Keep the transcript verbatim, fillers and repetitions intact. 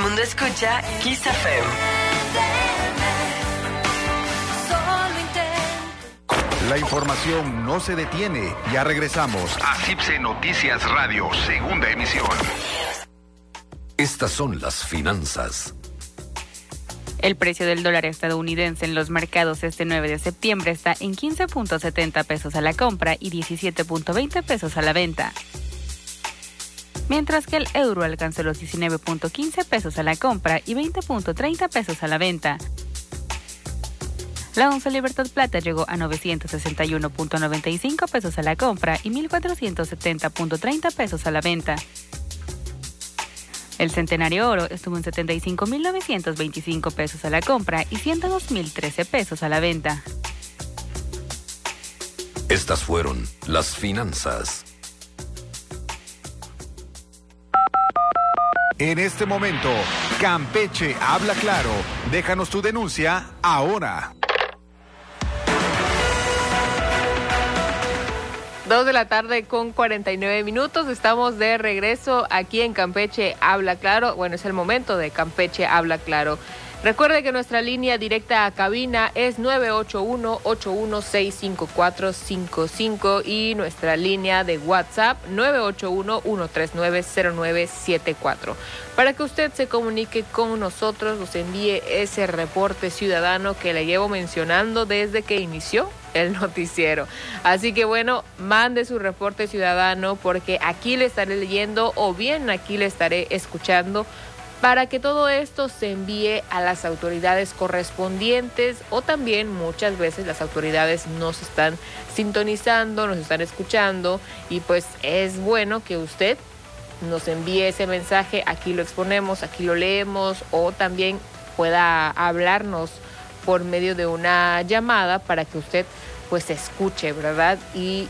mundo escucha Kiss F M. La información no se detiene. Ya regresamos a CIPSE Noticias Radio, segunda emisión. Estas son las finanzas. El precio del dólar estadounidense en los mercados este nueve de septiembre está en quince punto setenta pesos a la compra y diecisiete punto veinte pesos a la venta. Mientras que el euro alcanzó los diecinueve punto quince pesos a la compra y veinte punto treinta pesos a la venta. La onza Libertad Plata llegó a novecientos sesenta y uno punto noventa y cinco pesos a la compra y mil cuatrocientos setenta punto treinta pesos a la venta. El Centenario Oro estuvo en setenta y cinco mil novecientos veinticinco pesos a la compra y ciento dos mil trece pesos a la venta. Estas fueron las finanzas. En este momento, Campeche habla claro. Déjanos tu denuncia ahora. Dos de la tarde con cuarenta y nueve minutos. Estamos de regreso aquí en Campeche Habla Claro. Bueno, es el momento de Campeche Habla Claro. Recuerde que nuestra línea directa a cabina es nueve ocho uno, ocho uno seis, cinco cuatro cinco cinco y nuestra línea de WhatsApp nueve ocho uno, uno tres nueve, cero nueve siete cuatro. Para que usted se comunique con nosotros, nos envíe ese reporte ciudadano que le llevo mencionando desde que inició el noticiero. Así que bueno, mande su reporte ciudadano porque aquí le estaré leyendo o bien aquí le estaré escuchando para que todo esto se envíe a las autoridades correspondientes o también muchas veces las autoridades nos están sintonizando, nos están escuchando y pues es bueno que usted nos envíe ese mensaje, aquí lo exponemos, aquí lo leemos o también pueda hablarnos por medio de una llamada para que usted pues escuche, ¿verdad? Y